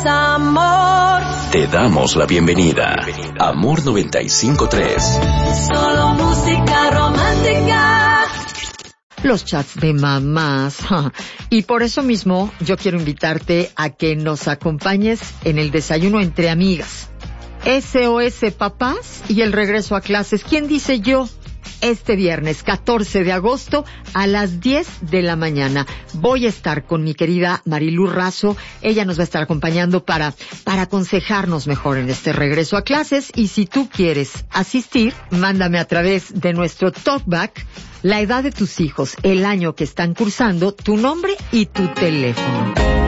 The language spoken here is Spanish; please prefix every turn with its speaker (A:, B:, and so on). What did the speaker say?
A: amor.
B: Te damos la bienvenida. Amor 95.3.
A: Solo música romántica.
C: Los chats de mamás. Y por eso mismo yo quiero invitarte a que nos acompañes en el desayuno entre amigas. SOS Papás y el regreso a clases. ¿Quién dice yo? Este viernes 14 de agosto a las 10 de la mañana. Voy a estar con mi querida Marilú Razo. Ella nos va a estar acompañando para aconsejarnos mejor en este regreso a clases. Y si tú quieres asistir, mándame a través de nuestro talkback la edad de tus hijos, el año que están cursando, tu nombre y tu teléfono.